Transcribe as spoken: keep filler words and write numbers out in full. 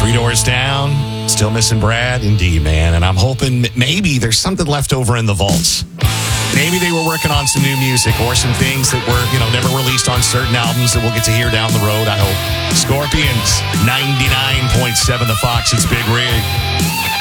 Three Doors Down, still missing Brad, indeed, man. And I'm hoping maybe there's something left over in the vaults. Maybe they were working on some new music or some things that were, you know, never released on certain albums that we'll get to hear down the road, I hope. Scorpions, ninety-nine point seven The Fox, it's Big Rig.